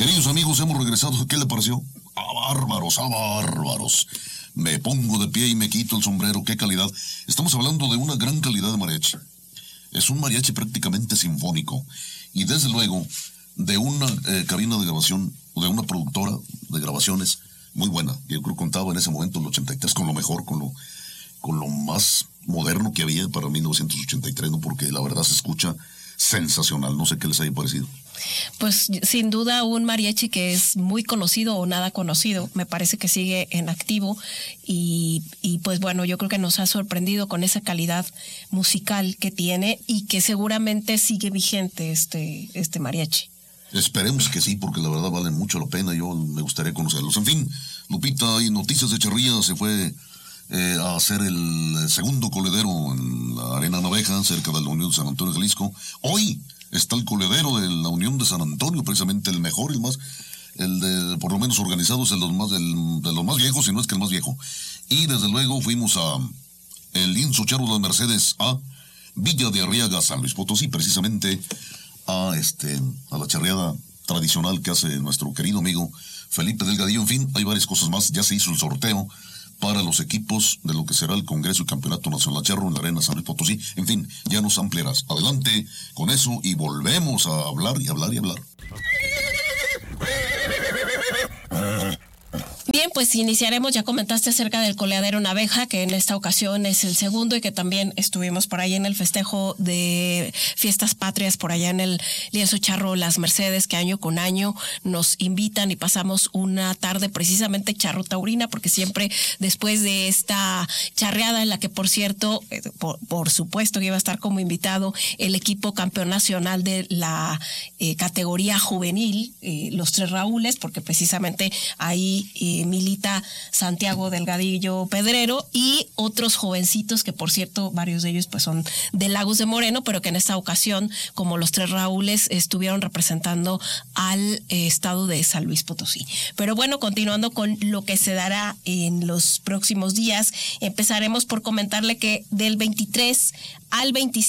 Queridos amigos, hemos regresado. ¿Qué le pareció? ¡A bárbaros, a bárbaros! Me pongo de pie y me quito el sombrero. ¡Qué calidad! Estamos hablando de una gran calidad de mariachi. Es un mariachi prácticamente sinfónico. Y desde luego, de una cabina de grabación, de una productora de grabaciones muy buena. Yo creo que contaba en ese momento, el 83, con lo mejor, con lo más moderno que había para 1983, ¿no? Porque la verdad se escucha sensacional. No sé qué les haya parecido. Pues sin duda un mariachi que es muy conocido o nada conocido. Me parece que sigue en activo y pues bueno, yo creo que nos ha sorprendido con esa calidad musical que tiene y que seguramente sigue vigente este mariachi. Esperemos que sí, porque la verdad valen mucho la pena. Yo me gustaría conocerlos. En fin, Lupita, hay noticias de Charrilla. Se fue a hacer el segundo coledero en la Arena Naveja, cerca de la Unión de San Antonio, Jalisco. Hoy está el coledero de la Unión de San Antonio, precisamente el mejor, el de, por lo menos organizado, es de los más viejos, si no es que el más viejo. Y desde luego fuimos a el lienzo Charro de las Mercedes, a Villa de Arriaga, San Luis Potosí, precisamente a la charreada tradicional que hace nuestro querido amigo Felipe Delgadillo. En fin, hay varias cosas más. Ya se hizo el sorteo para los equipos de lo que será el Congreso y Campeonato Nacional Charro en la Arena San Luis Potosí. En fin, ya nos ampliarás. Adelante con eso y volvemos a hablar y hablar y hablar. Bien, pues iniciaremos, ya comentaste acerca del coleadero Naveja, que en esta ocasión es el segundo y que también estuvimos por ahí en el festejo de Fiestas Patrias, por allá en el lienzo Charro Las Mercedes, que año con año nos invitan y pasamos una tarde precisamente charro taurina, porque siempre después de esta charreada en la que, por cierto, por supuesto que iba a estar como invitado el equipo campeón nacional de la categoría juvenil, los Tres Raúles, porque precisamente ahí milita Santiago Delgadillo Pedrero y otros jovencitos que, por cierto, varios de ellos pues son de Lagos de Moreno, pero que en esta ocasión, como los Tres Raúles, estuvieron representando al estado de San Luis Potosí. Pero bueno, continuando con lo que se dará en los próximos días, empezaremos por comentarle que del 23 al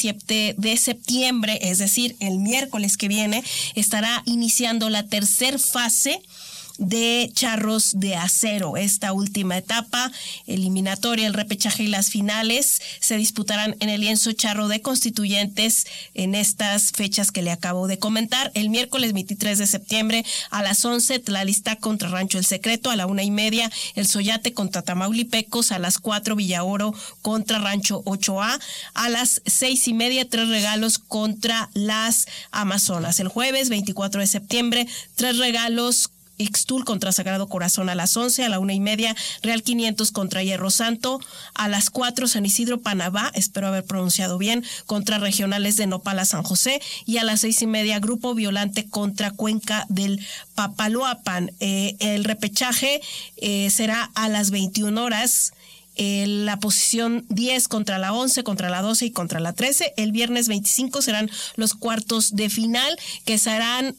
27 de septiembre, es decir, el miércoles que viene, estará iniciando la tercera fase de Charros de Acero. Esta última etapa eliminatoria, el repechaje y las finales se disputarán en el lienzo Charro de Constituyentes en estas fechas que le acabo de comentar. El miércoles 23 de septiembre a las 11, Tlalista contra Rancho El Secreto. A la 1:30, El Soyate contra Tamaulipecos. A las 4, Villaoro contra Rancho 8A. A las 6:30, Tres Regalos contra las Amazonas. El jueves 24 de septiembre, Tres Regalos Ixtul contra Sagrado Corazón a las 11, a la 1:30, Real 500 contra Hierro Santo, a las 4, San Isidro Panabá, espero haber pronunciado bien, contra Regionales de Nopala San José, y a las 6:30, Grupo Violante contra Cuenca del Papaloapan. El repechaje será a las 21 horas. La posición 10 contra la 11, contra la 12 y contra la 13. El viernes 25 serán los cuartos de final, que serán,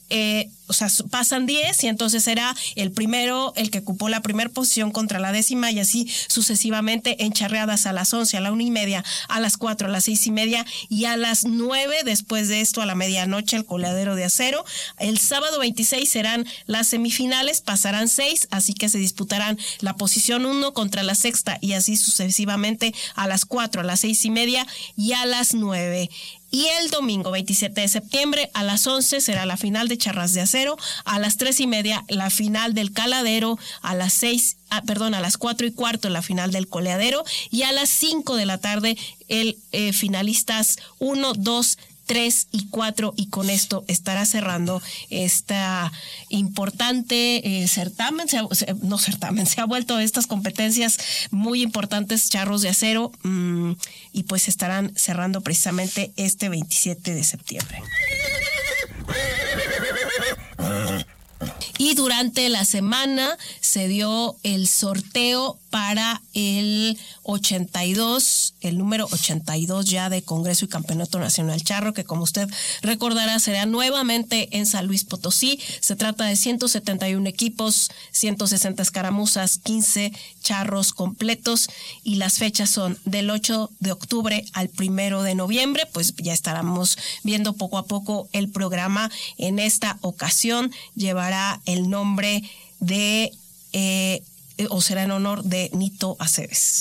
pasan 10 y entonces será el primero, el que ocupó la primera posición contra la 10ª y así sucesivamente en charreadas a las 11, a la 1:30, a las 4, a las 6:30 y a las 9, después de esto a la medianoche el coleadero de acero. El sábado 26 serán las semifinales, pasarán 6, así que se disputarán la posición 1 contra la sexta y así sucesivamente a las 4, a las 6:30 y a las 9. Y el domingo 27 de septiembre a las 11 será la final de Charras de Acero, a las 3:30 la final del Caladero, a las 4:15 la final del Coleadero y a las 5 de la tarde el finalistas 1, 2, 3 y 4, y con esto estará cerrando esta importante certamen. Se ha vuelto estas competencias muy importantes, Charros de Acero, y pues estarán cerrando precisamente este 27 de septiembre. Y durante la semana se dio el sorteo para el 82, el número 82 ya de Congreso y Campeonato Nacional Charro, que como usted recordará será nuevamente en San Luis Potosí. Se trata de 171 equipos, 160 escaramuzas, 15 charros completos, y las fechas son del 8 de octubre al 1 de noviembre. Pues ya estaremos viendo poco a poco el programa. En esta ocasión llevará el nombre de o será en honor de Nito Aceves.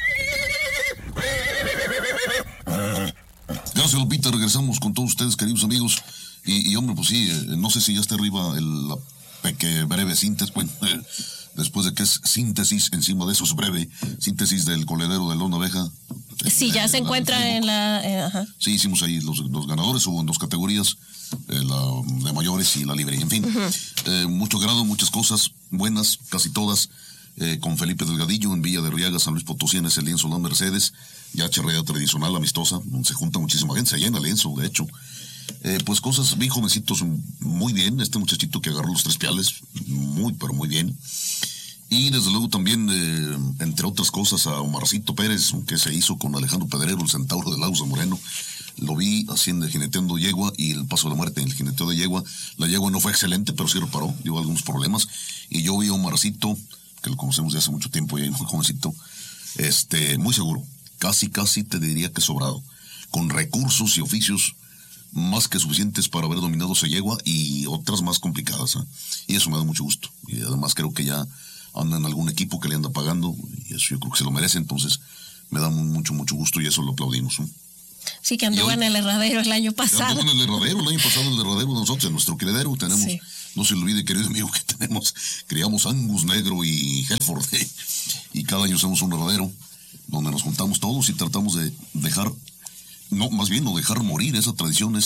Gracias, Lupita. Regresamos con todos ustedes, queridos amigos. Y hombre, pues sí, no sé si ya está arriba la breve síntesis. Bueno, después de que es síntesis, encima de eso es breve, síntesis del coledero de León Abeja. Sí, ya se encuentra en la... ajá. Sí, hicimos ahí los ganadores, hubo en 2 categorías, la de mayores y la libre. En fin, mucho grado, muchas cosas buenas, casi todas, con Felipe Delgadillo en Villa de Arriaga, San Luis Potosí, en ese lienzo Las Mercedes, ya charrea tradicional, amistosa, donde se junta muchísima gente, se llena el lienzo, de hecho. Pues cosas, vi jovencitos muy bien, este muchachito que agarró los 3 piales, pero muy bien. Y desde luego también, entre otras cosas, a Omarcito Pérez, que se hizo con Alejandro Pedrero, el centauro de Lausa Moreno. Lo vi haciendo jineteando yegua y el paso de la muerte en el jineteo de yegua. La yegua no fue excelente, pero sí reparó, dio algunos problemas. Y yo vi a Omarcito, que lo conocemos de hace mucho tiempo, y muy jovencito, muy seguro, casi te diría que sobrado, con recursos y oficios más que suficientes para haber dominado esa yegua y otras más complicadas, ¿eh? Y eso me da mucho gusto. Y además creo que ya anda en algún equipo que le anda pagando, y eso yo creo que se lo merece, entonces me da mucho gusto y eso lo aplaudimos, ¿eh? Sí, que anduvo en el Herradero el año pasado. Anduvo en el Herradero, el año pasado en el Herradero, nosotros en nuestro criadero tenemos, sí. No se le olvide, querido amigo, que criamos Angus negro y Hereford, y cada año hacemos un Herradero donde nos juntamos todos y tratamos de dejar morir esa tradición,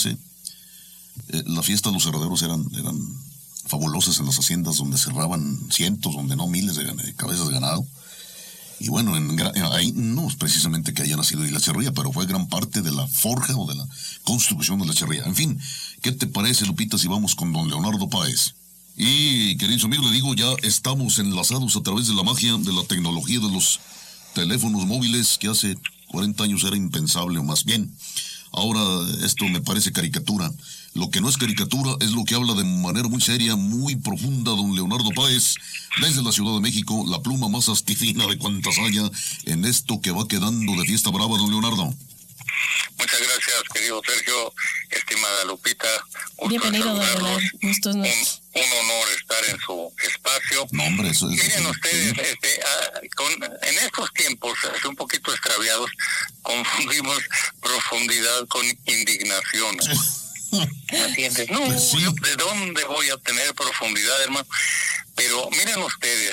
la fiesta de los herraderos eran fabulosas en las haciendas donde cerraban cientos, donde no miles de cabezas de ganado. Y bueno, ahí no es precisamente que haya nacido ahí la charrería, pero fue gran parte de la forja o de la construcción de la charrería. En fin, ¿qué te parece, Lupita, si vamos con don Leonardo Páez? Y, queridos amigos, le digo, ya estamos enlazados a través de la magia de la tecnología de los teléfonos móviles, que hace 40 años era impensable, o más bien. Ahora esto me parece caricatura. Lo que no es caricatura es lo que habla de manera muy seria, muy profunda, don Leonardo Páez, desde la Ciudad de México, la pluma más astifina de cuantas haya en esto que va quedando de fiesta brava, don Leonardo. Muchas gracias, querido Sergio, estimada Lupita. Bienvenido, don Leonardo. Un honor estar en su espacio. No, hombre, eso es... Miren ustedes, en estos tiempos, un poquito extraviados, confundimos profundidad con indignación. ¿Entiendes? No, pues sí. Yo, ¿de dónde voy a tener profundidad, hermano? Pero miren ustedes,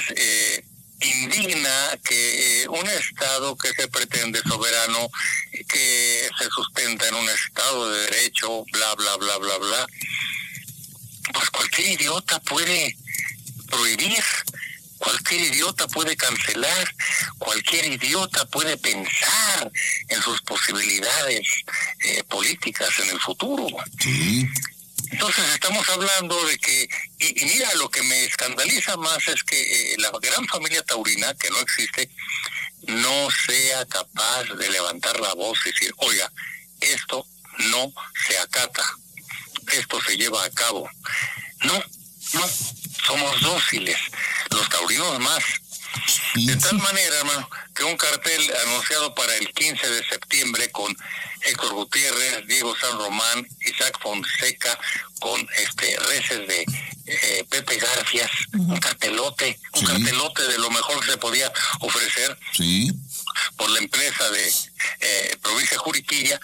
indigna que un Estado que se pretende soberano, que se sustenta en un Estado de derecho, bla, bla, bla, bla, bla, pues cualquier idiota puede prohibir, cualquier idiota puede cancelar, cualquier idiota puede pensar en sus posibilidades políticas en el futuro. Sí. Entonces estamos hablando de que, y mira, lo que me escandaliza más es que la gran familia taurina, que no existe, no sea capaz de levantar la voz y decir, oiga, esto no se acata, esto se lleva a cabo. No, somos dóciles, los taurinos más. De tal manera, hermano, que un cartel anunciado para el 15 de septiembre con Héctor Gutiérrez, Diego San Román, Isaac Fonseca, con reces de Pepe Garfias, un cartelote de lo mejor que se podía ofrecer por la empresa de Provincia Juriquilla.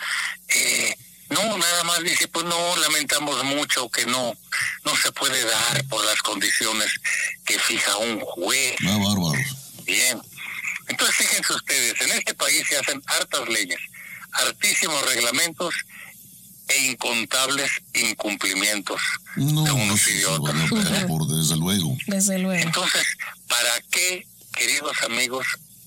No, nada más dice, pues no, lamentamos mucho que no se puede dar por las condiciones que fija un juez. Ah, bárbaro. Bien. Entonces, fíjense ustedes, en este país se hacen hartas leyes, hartísimos reglamentos e incontables incumplimientos de unos idiotas. Desde luego. Desde luego. Entonces, ¿para qué, queridos amigos,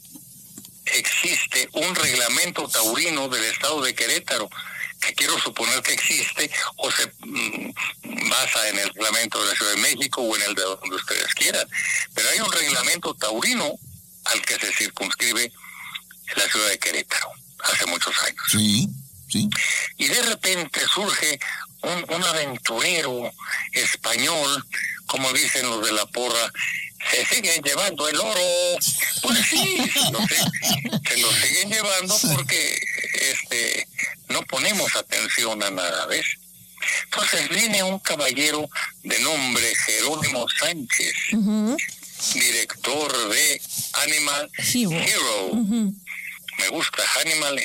existe un reglamento taurino del estado de Querétaro? Que quiero suponer que existe, o se basa en el reglamento de la Ciudad de México o en el de donde ustedes quieran, pero hay un reglamento taurino al que se circunscribe la ciudad de Querétaro, hace muchos años. Sí, sí. Y de repente surge un aventurero español, como dicen los de la porra, se siguen llevando el oro. Pues sí, se lo siguen llevando porque no ponemos atención a nada, ¿ves? Entonces viene un caballero de nombre Jerónimo Sánchez, director de Animal Hero. Me gusta Animal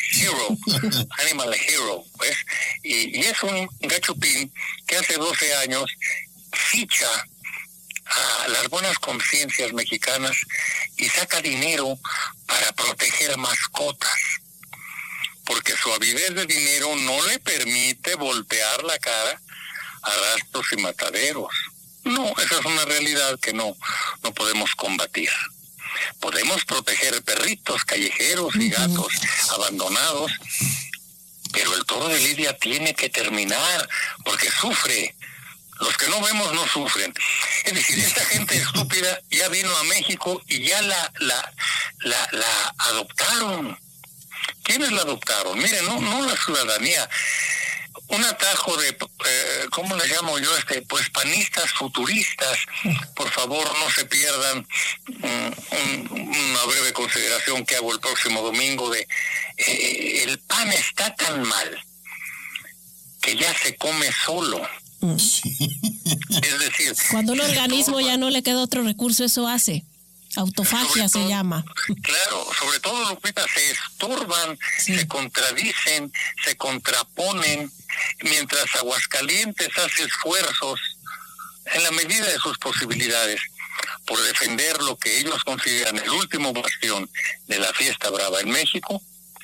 Hero, ¿ves? Y es un gachupín que hace 12 años ficha a las buenas conciencias mexicanas y saca dinero para proteger mascotas, porque su avidez de dinero no le permite voltear la cara a rastros y mataderos. No, esa es una realidad que no podemos combatir. Podemos proteger perritos callejeros y gatos abandonados, pero el toro de Lidia tiene que terminar, porque sufre. Los que no vemos no sufren. Es decir, esta gente estúpida ya vino a México y ya la adoptaron. ¿Quiénes la adoptaron? Miren, no la ciudadanía. Un atajo de, ¿cómo les llamo yo? Pues panistas futuristas. Por favor, no se pierdan una breve consideración que hago el próximo domingo de el pan está tan mal que ya se come solo. Es decir, cuando un organismo ya no le queda otro recurso, eso hace. Autofagia se llama. Claro, sobre todo, Lupita, se estorban, se contradicen, se contraponen, mientras Aguascalientes hace esfuerzos en la medida de sus posibilidades por defender lo que ellos consideran el último bastión de la fiesta brava en México.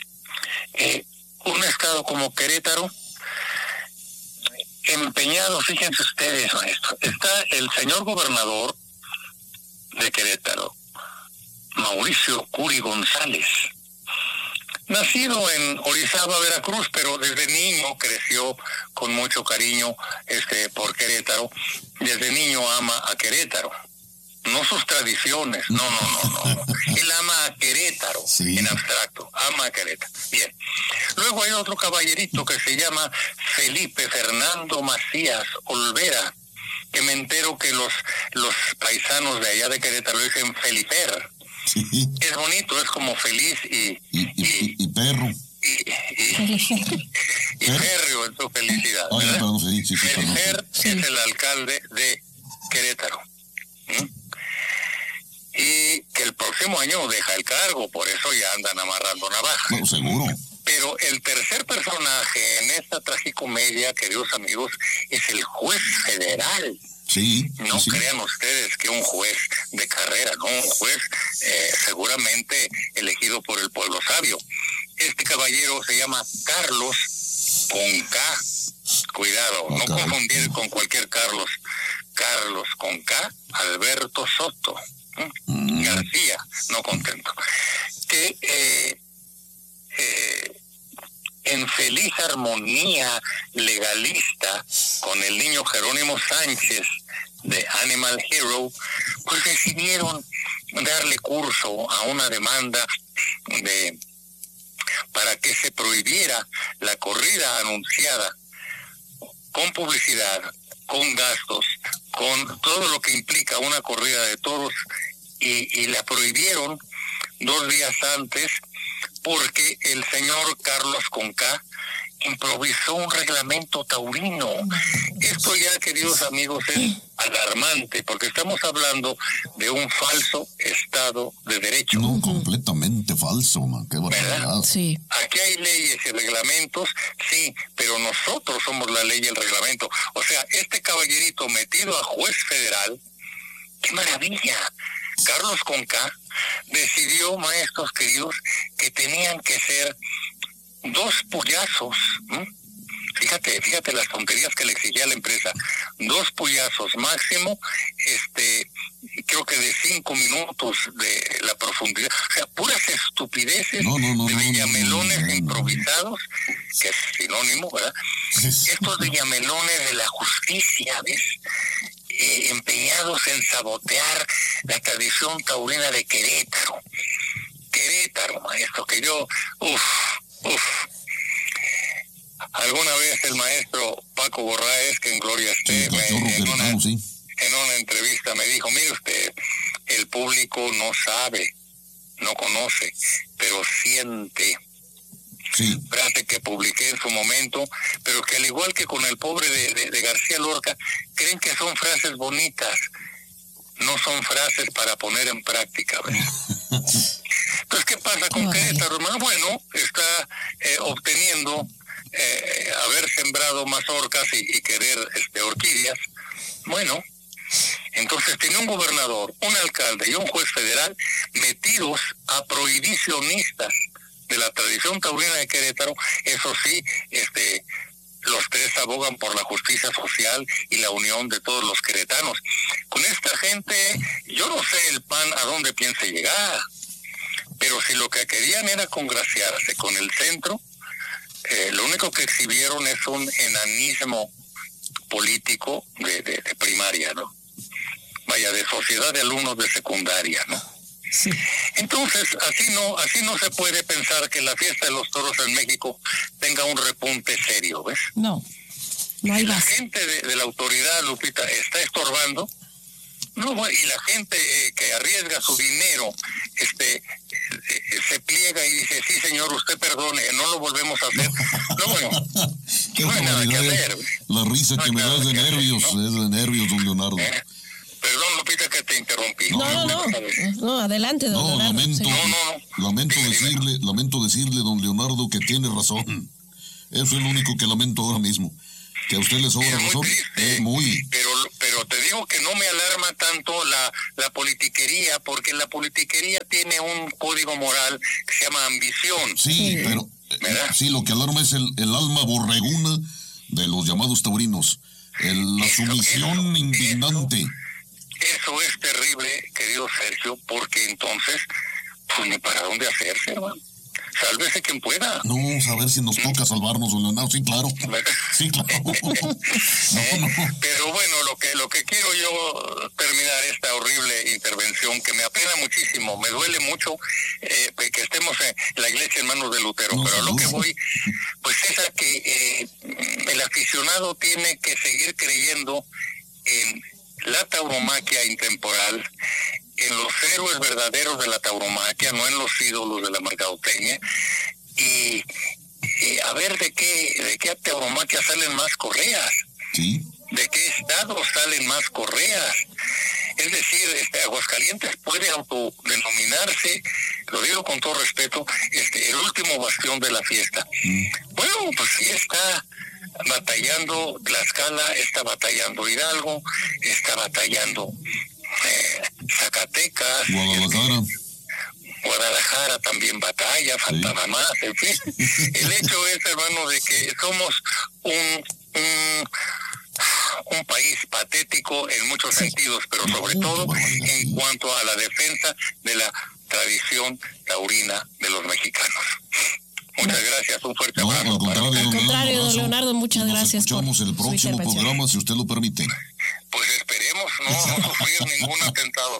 Un estado como Querétaro, empeñado, fíjense ustedes, maestro, está el señor gobernador de Querétaro, Mauricio Curi González, nacido en Orizaba, Veracruz, pero desde niño creció con mucho cariño por Querétaro. Desde niño ama a Querétaro, no sus tradiciones, no. Él ama a Querétaro, en abstracto, ama a Querétaro. Bien. Luego hay otro caballerito que se llama Felipe Fernando Macías Olvera, que me entero que los paisanos de allá de Querétaro dicen Feliper. Sí. Es bonito, es como feliz y perro. Y férreo en su felicidad. Feliper es el alcalde de Querétaro. Y que el próximo año deja el cargo, por eso ya andan amarrando navajas. No, seguro. Pero el tercer personaje en esta tragicomedia, queridos amigos, es el juez federal. Sí. No crean ustedes que un juez de carrera, no, un juez seguramente elegido por el pueblo sabio. Este caballero se llama Carlos con K. Cuidado, no confundir con cualquier Carlos. Carlos con K, Alberto Soto. García, no contento. Que en feliz armonía legalista con el niño Jerónimo Sánchez de Animal Hero, pues decidieron darle curso a una demanda para que se prohibiera la corrida anunciada con publicidad, con gastos, con todo lo que implica una corrida de toros, y la prohibieron 2 días antes porque el señor Carlos con K improvisó un reglamento taurino. Esto ya, queridos amigos, es alarmante, porque estamos hablando de un falso Estado de Derecho. No, completamente falso, man. Qué barbaridad. Sí. Aquí hay leyes y reglamentos, sí, pero nosotros somos la ley y el reglamento. O sea, este caballerito metido a juez federal, ¡qué maravilla! Carlos con K decidió, maestros queridos, que tenían que ser 2 puyazos. Fíjate las tonterías que le exigía la empresa. 2 puyazos máximo, creo que de 5 minutos de la profundidad. O sea, puras estupideces de villamelones improvisados, que es sinónimo, ¿verdad? Estos villamelones de la justicia, ¿ves? Empeñados en sabotear la tradición taurina de Querétaro. Querétaro, maestro, que yo, alguna vez el maestro Paco Borraes, que en gloria esté, en una entrevista me dijo, mire usted, el público no sabe, no conoce, pero siente. Sí. Frase que publiqué en su momento, pero que al igual que con el pobre de García Lorca, creen que son frases bonitas, no son frases para poner en práctica, ¿verdad? Entonces, ¿qué pasa con Querétaro, hermano? Bueno, está obteniendo haber sembrado mazorcas y querer orquídeas. Bueno, entonces tiene un gobernador, un alcalde y un juez federal metidos a prohibicionistas de la tradición taurina de Querétaro. Eso sí, los tres abogan por la justicia social y la unión de todos los queretanos. Con esta gente, yo no sé el PAN a dónde piensa llegar, pero si lo que querían era congraciarse con el centro, lo único que exhibieron es un enanismo político de primaria, ¿no? Vaya, de sociedad de alumnos de secundaria, ¿no? Sí. Entonces, así no se puede pensar que la fiesta de los toros en México tenga un repunte serio, ¿ves? No hay la base. gente de la autoridad, Lupita, está estorbando. No, y la gente que arriesga su dinero, se pliega y dice, sí señor, usted perdone, no lo volvemos a hacer. No, bueno, qué no hay nada que hacer. La risa que me das de nervios, ¿no? Es de nervios, don Leonardo. Perdón, Lupita, que te interrumpí. No, adelante, don Leonardo. Lamento decirle, don Leonardo, que tiene razón. Eso es lo único que lamento ahora mismo. Que a usted le sobra razón. Muy. Pero te digo que no me alarma tanto la politiquería, porque la politiquería tiene un código moral que se llama ambición. Sí, pero sí, lo que alarma es el alma borreguna de los llamados taurinos. La sumisión indignante. Eso es terrible, querido Sergio, porque entonces, pues ni para dónde hacerse, hermano. Sálvese quien pueda. No, a ver si nos toca salvarnos, don Leonardo. Sí, claro. Sí, claro. Pero bueno, lo que quiero yo terminar esta horrible intervención, que me apena muchísimo, me duele mucho que estemos en la iglesia en manos de Lutero, pero a lo que voy, pues es a que el aficionado tiene que seguir creyendo en la tauromaquia intemporal, en los héroes verdaderos de la tauromaquia, no en los ídolos de la mercadotecnia, y a ver de qué tauromaquia salen más correas, ¿sí? De qué estado salen más correas. Es decir, Aguascalientes puede autodenominarse, lo digo con todo respeto, el último bastión de la fiesta. Bueno, pues sí está batallando Tlaxcala, está batallando Hidalgo, está batallando Zacatecas, Guadalajara también batalla, falta nada más, en fin. El hecho es, hermano, de que somos un país patético en muchos sentidos, pero sobre todo en cuanto a la defensa de la tradición taurina de los mexicanos. Muchas gracias, un fuerte abrazo. Al contrario, don Leonardo, muchas gracias. Nos escuchamos el próximo programa, si usted lo permite. Pues esperemos no sufrir ningún atentado.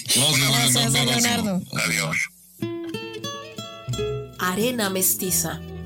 Gracias, don Leonardo. Adiós. Arena Mestiza.